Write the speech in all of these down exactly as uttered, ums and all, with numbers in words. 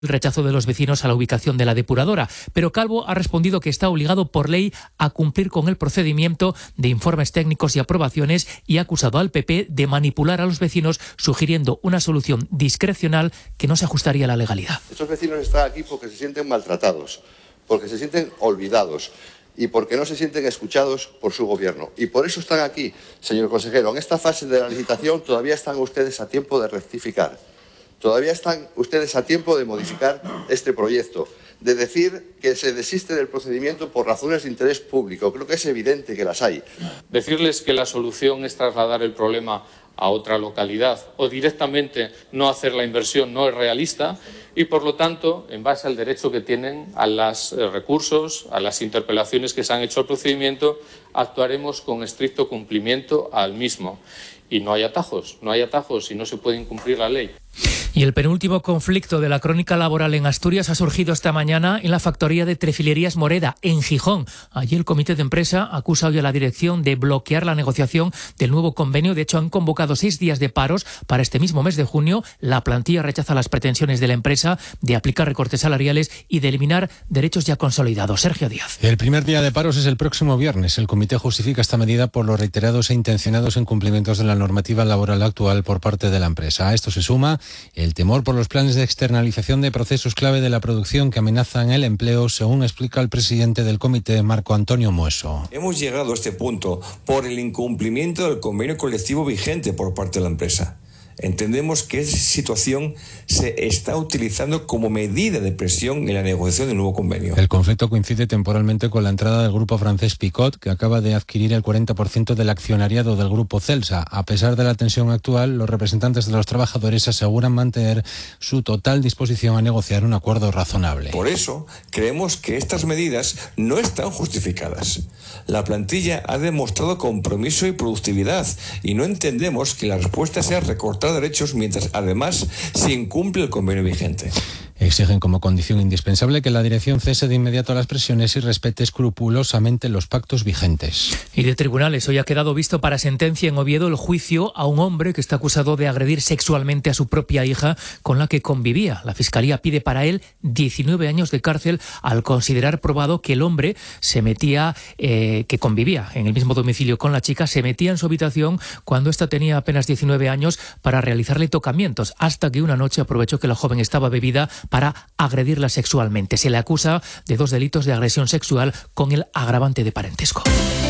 el rechazo de los vecinos a la ubicación de la depuradora, pero Calvo ha respondido que está obligado por ley a cumplir con el procedimiento de informes técnicos y aprobaciones y ha acusado al P P de manipular a los vecinos, sugiriendo una solución discrecional que no se ajustaría a la legalidad. Estos vecinos están aquí porque se sienten maltratados, porque se sienten olvidados y porque no se sienten escuchados por su gobierno. Y por eso están aquí, señor consejero. En esta fase de la licitación todavía están ustedes a tiempo de rectificar. Todavía están ustedes a tiempo de modificar este proyecto, de decir que se desiste del procedimiento por razones de interés público. Creo que es evidente que las hay. Decirles que la solución es trasladar el problema a otra localidad o directamente no hacer la inversión no es realista y, por lo tanto, en base al derecho que tienen a los recursos, a las interpelaciones que se han hecho al procedimiento, actuaremos con estricto cumplimiento al mismo. Y no hay atajos, no hay atajos y no se puede incumplir la ley. Y el penúltimo conflicto de la crónica laboral en Asturias ha surgido esta mañana en la factoría de Trefilerías Moreda, en Gijón. Allí el comité de empresa acusa hoy a la dirección de bloquear la negociación del nuevo convenio. De hecho, han convocado seis días de paros para este mismo mes de junio. La plantilla rechaza las pretensiones de la empresa de aplicar recortes salariales y de eliminar derechos ya consolidados. Sergio Díaz. El primer día de paros es el próximo viernes. El comité justifica esta medida por los reiterados e intencionados incumplimientos de la normativa laboral actual por parte de la empresa. A esto se suma el temor por los planes de externalización de procesos clave de la producción que amenazan el empleo, según explica el presidente del comité, Marco Antonio Mueso. Hemos llegado a este punto por el incumplimiento del convenio colectivo vigente por parte de la empresa. Entendemos que esa situación se está utilizando como medida de presión en la negociación del nuevo convenio. El conflicto coincide temporalmente con la entrada del grupo francés Picot, que acaba de adquirir el cuarenta por ciento del accionariado del grupo Celsa. A pesar de la tensión actual, los representantes de los trabajadores aseguran mantener su total disposición a negociar un acuerdo razonable. Por eso, creemos que estas medidas no están justificadas. La plantilla ha demostrado compromiso y productividad y no entendemos que la respuesta sea recortar derechos mientras además se incumple el convenio vigente. Exigen como condición indispensable que la dirección cese de inmediato las presiones y respete escrupulosamente los pactos vigentes. Y de tribunales, hoy ha quedado visto para sentencia en Oviedo el juicio a un hombre que está acusado de agredir sexualmente a su propia hija con la que convivía. La Fiscalía pide para él diecinueve años de cárcel al considerar probado que el hombre se metía, eh, que convivía en el mismo domicilio con la chica, se metía en su habitación cuando ésta tenía apenas diecinueve años para realizarle tocamientos, hasta que una noche aprovechó que la joven estaba bebida para agredirla sexualmente. Se le acusa de dos delitos de agresión sexual con el agravante de parentesco.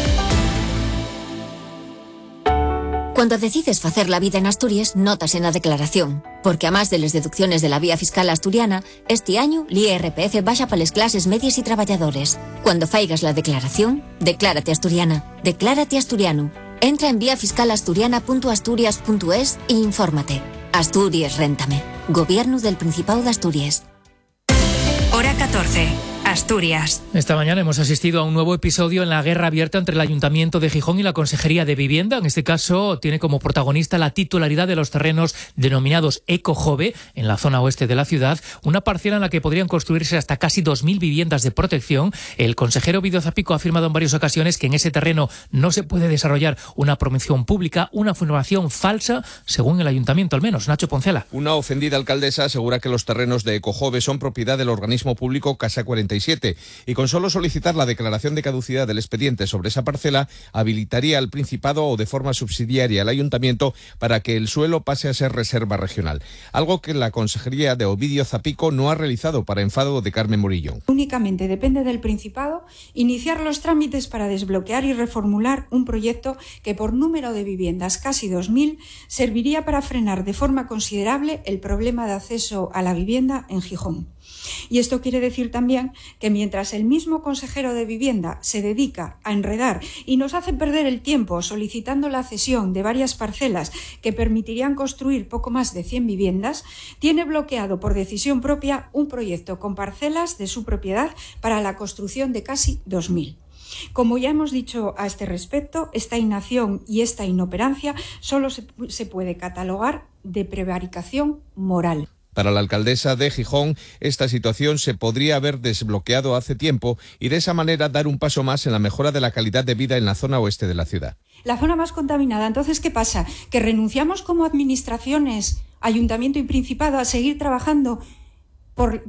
Cuando decides facer la vida en Asturias, notas en la declaración. Porque a más de las deducciones de la vía fiscal asturiana, este año l'I R P F baja para las clases medias y trabajadores. Cuando faigas la declaración, declárate asturiana. Declárate asturiano. Entra en vía fiscal asturiana punto asturias punto es e infórmate. Asturias, réntame. Gobierno del Principado de Asturias. Hora catorce. Asturias. Esta mañana hemos asistido a un nuevo episodio en la guerra abierta entre el Ayuntamiento de Gijón y la Consejería de Vivienda. En este caso tiene como protagonista la titularidad de los terrenos denominados Ecojove en la zona oeste de la ciudad, una parcela en la que podrían construirse hasta casi dos mil viviendas de protección. El consejero Ovidio Zapico ha afirmado en varias ocasiones que en ese terreno no se puede desarrollar una promoción pública, una información falsa, según el Ayuntamiento al menos. Nacho Poncela. Una ofendida alcaldesa asegura que los terrenos de Ecojove son propiedad del organismo público Casa cuarenta y siete y con solo solicitar la declaración de caducidad del expediente sobre esa parcela habilitaría al Principado o de forma subsidiaria al Ayuntamiento para que el suelo pase a ser reserva regional, algo que la Consejería de Ovidio Zapico no ha realizado para enfado de Carmen Murillo. Únicamente depende del Principado iniciar los trámites para desbloquear y reformular un proyecto que por número de viviendas, casi dos mil, serviría para frenar de forma considerable el problema de acceso a la vivienda en Gijón. Y esto quiere decir también que mientras el mismo consejero de Vivienda se dedica a enredar y nos hace perder el tiempo solicitando la cesión de varias parcelas que permitirían construir poco más de cien viviendas, tiene bloqueado por decisión propia un proyecto con parcelas de su propiedad para la construcción de casi dos mil. Como ya hemos dicho a este respecto, esta inacción y esta inoperancia solo se, se puede catalogar de prevaricación moral. Para la alcaldesa de Gijón, esta situación se podría haber desbloqueado hace tiempo y de esa manera dar un paso más en la mejora de la calidad de vida en la zona oeste de la ciudad. La zona más contaminada. Entonces, ¿qué pasa? ¿Que renunciamos como administraciones, Ayuntamiento y Principado, a seguir trabajando por,